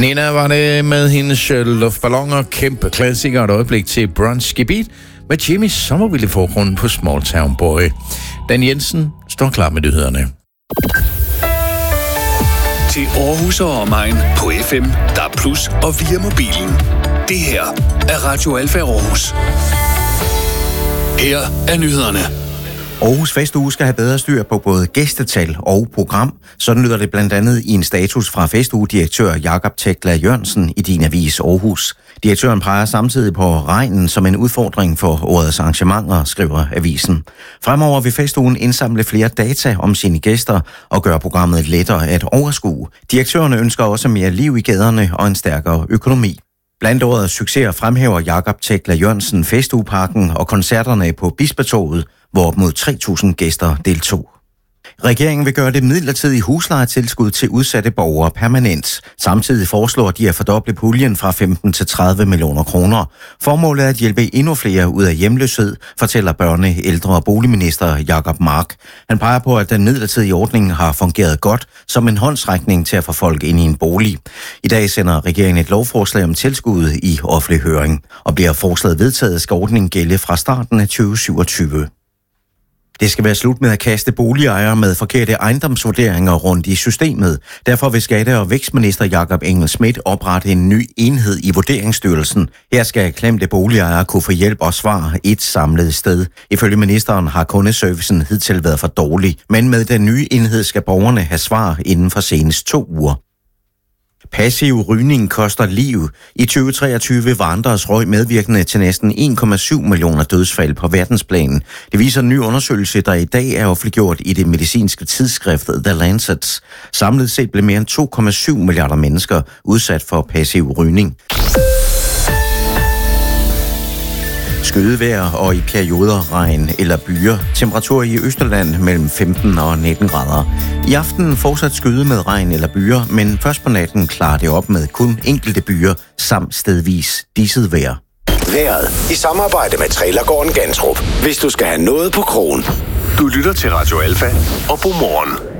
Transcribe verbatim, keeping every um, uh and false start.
Nina var det med hendes luftballoner, kæmpe klassiker, et øjeblik til Brunch Gebit med Jimmy Sommervild i forgrunden på Small Town Boy. Dan Jensen står klar med nyhederne. Til Aarhus og omegn på F M, D A B plus og via mobilen. Det her er Radio Alfa Aarhus. Her er nyhederne. Aarhus Festuge skal have bedre styr på både gæstetal og program. Sådan lyder det blandt andet i en status fra Festuge-direktør Jakob Tekla Jørgensen i din avis Aarhus. Direktøren peger samtidig på regnen som en udfordring for årets arrangementer, skriver avisen. Fremover vil Festugen indsamle flere data om sine gæster og gøre programmet lettere at overskue. Direktøren ønsker også mere liv i gaderne og en stærkere økonomi. Blandt årets succeser fremhæver Jakob Tekla Jørgensen Festugeparken og koncerterne på Bispetoget, hvor op mod tre tusind gæster deltog. Regeringen vil gøre det midlertidige huslejetilskud til udsatte borgere permanent. Samtidig foreslår de at fordoble puljen fra femten til tredive millioner kroner. Formålet er at hjælpe endnu flere ud af hjemløshed, fortæller børne-, ældre- og boligminister Jacob Mark. Han peger på, at den midlertidige ordning har fungeret godt som en håndsrækning til at få folk ind i en bolig. I dag sender regeringen et lovforslag om tilskuddet i offentlig høring. Og bliver forslaget vedtaget, skal ordningen gælde fra starten af tyve syvogtyve. Det skal være slut med at kaste boligejere med forkerte ejendomsvurderinger rundt i systemet. Derfor vil skatte- og vækstminister Jakob Engel-Schmidt oprette en ny enhed i Vurderingsstyrelsen. Her skal klemte boligejere kunne få hjælp og svar et samlet sted. Ifølge ministeren har kundeservicen hidtil været for dårlig, men med den nye enhed skal borgerne have svar inden for senest to uger. Passiv rygning koster liv. I tyve treogtyve var andres røg medvirkende til næsten en komma syv millioner dødsfald på verdensplanen. Det viser en ny undersøgelse, der i dag er offentliggjort i det medicinske tidsskrift The Lancet. Samlet set blev mere end to komma syv milliarder mennesker udsat for passiv rygning. Skydevejr og i perioder regn eller byer. Temperatur i Østerland mellem femten og nitten grader. I aften fortsat skyde med regn eller byer, men først på natten klarer det op med kun enkelte byer samt stedvis disset vejr. Vejret i samarbejde med Trailergården Gantrup. Hvis du skal have noget på krogen. Du lytter til Radio Alfa og Godmorgen.